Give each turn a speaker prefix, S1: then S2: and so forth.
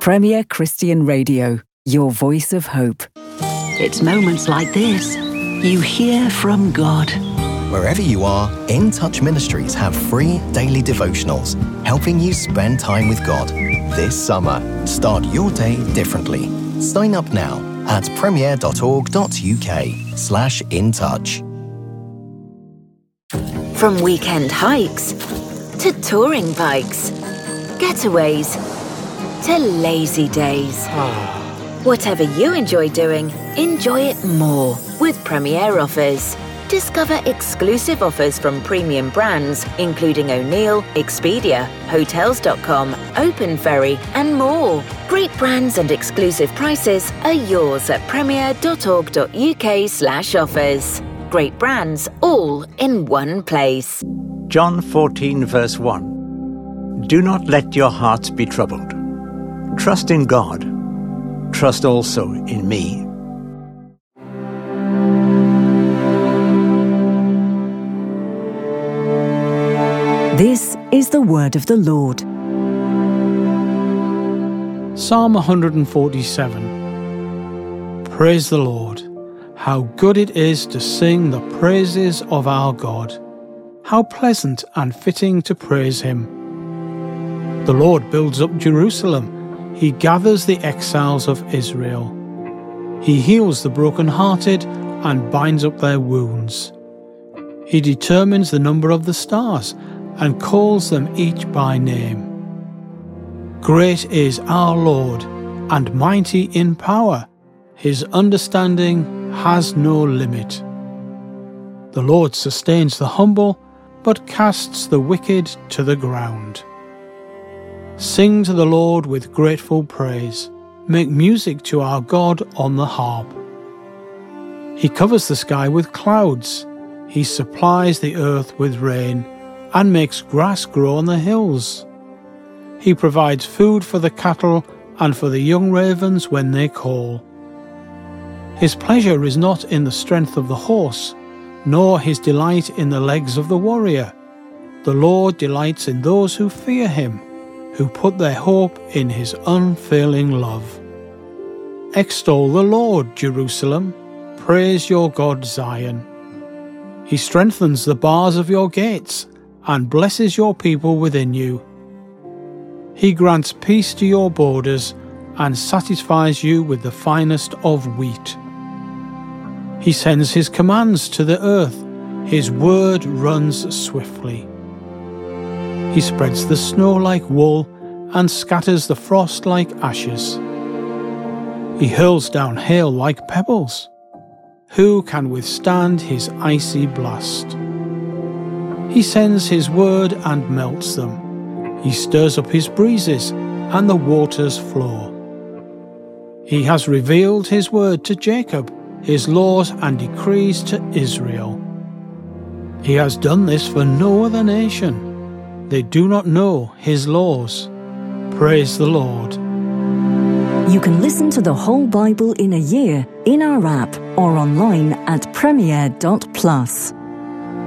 S1: Premier Christian Radio, your voice of hope.
S2: It's moments like this you hear from God.
S3: Wherever you are, In Touch Ministries have free daily devotionals, helping you spend time with God. This summer, start your day differently. Sign up now at premier.org.uk/intouch.
S4: From weekend hikes to touring bikes, getaways to lazy days. Whatever you enjoy doing, enjoy it more with Premier Offers. Discover exclusive offers from premium brands, including O'Neill, Expedia, Hotels.com, Open Ferry, and more. Great brands and exclusive prices are yours at premier.org.uk/offers. Great brands, all in one place.
S5: John 14, verse 1. Do not let your hearts be troubled. Trust in God. Trust also in me.
S1: This is the word of the Lord.
S6: Psalm 147. Praise the Lord. How good it is to sing the praises of our God. How pleasant and fitting to praise him. The Lord builds up Jerusalem. He gathers the exiles of Israel. He heals the brokenhearted and binds up their wounds. He determines the number of the stars and calls them each by name. Great is our Lord, and mighty in power. His understanding has no limit. The Lord sustains the humble, but casts the wicked to the ground. Sing to the Lord with grateful praise. Make music to our God on the harp. He covers the sky with clouds. He supplies the earth with rain and makes grass grow on the hills. He provides food for the cattle and for the young ravens when they call. His pleasure is not in the strength of the horse, nor his delight in the legs of the warrior. The Lord delights in those who fear him, who put their hope in his unfailing love. Extol the Lord, Jerusalem. Praise your God, Zion. He strengthens the bars of your gates and blesses your people within you. He grants peace to your borders and satisfies you with the finest of wheat. He sends his commands to the earth. His word runs swiftly. He spreads the snow like wool and scatters the frost like ashes. He hurls down hail like pebbles. Who can withstand his icy blast? He sends his word and melts them. He stirs up his breezes, and the waters flow. He has revealed his word to Jacob, his laws and decrees to Israel. He has done this for no other nation. They do not know his laws. Praise the Lord.
S1: You can listen to the whole Bible in a year in our app or online at premier.plus.